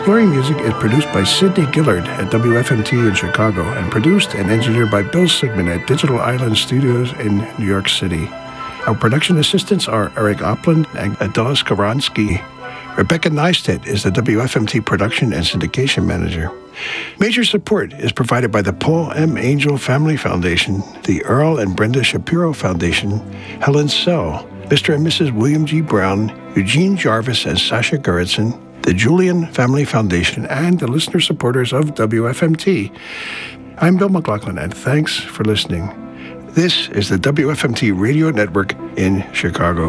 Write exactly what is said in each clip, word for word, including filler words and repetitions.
Exploring Music is produced by Sidney Gillard at W F M T in Chicago and produced and engineered by Bill Sigmund at Digital Island Studios in New York City. Our production assistants are Eric Opland and Adela Skowronski. Rebecca Neistat is the W F M T production and syndication manager. Major support is provided by the Paul M. Angel Family Foundation, the Earl and Brenda Shapiro Foundation, Helen Sell, Mister and Missus William G. Brown, Eugene Jarvis and Sasha Gerritsen, the Julian Family Foundation, and the listener supporters of W F M T. I'm Bill McLaughlin, and thanks for listening. This is the W F M T Radio Network in Chicago.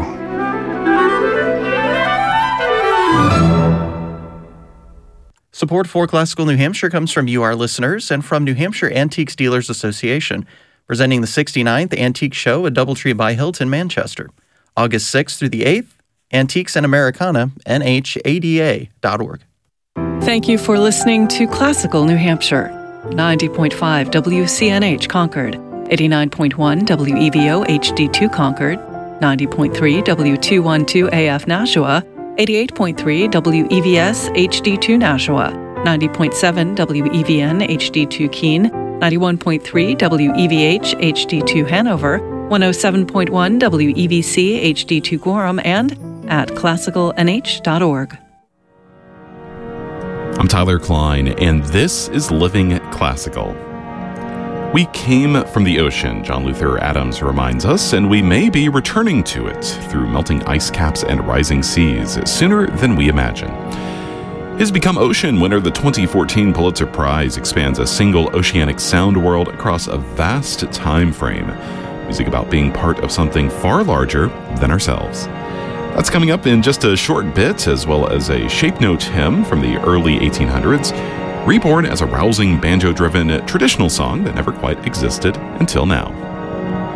Support for Classical New Hampshire comes from you, our listeners, and from New Hampshire Antiques Dealers Association, presenting the sixty-ninth Antique Show at Doubletree by Hilton, Manchester, August sixth through the eighth, Antiques and Americana, N H A D A dot org. Thank you for listening to Classical New Hampshire, ninety point five W C N H Concord, eighty-nine point one W E V O H D two Concord, ninety point three W two twelve A F Nashua, eighty-eight point three W E V S H D two Nashua, ninety point seven W E V N H D two Keene, ninety-one point three W E V H H D two Hanover, one oh seven point one W E V C H D two Gorham, and at classical N H dot org. I'm Tyler Klein, and this is Living Classical. We came from the ocean, John Luther Adams reminds us, and we may be returning to it through melting ice caps and rising seas sooner than we imagine. His Become Ocean winner, the twenty fourteen Pulitzer Prize, expands a single oceanic sound world across a vast time frame. Music about being part of something far larger than ourselves. That's coming up in just a short bit, as well as a shape note hymn from the early eighteen hundreds, reborn as a rousing banjo-driven traditional song that never quite existed until now.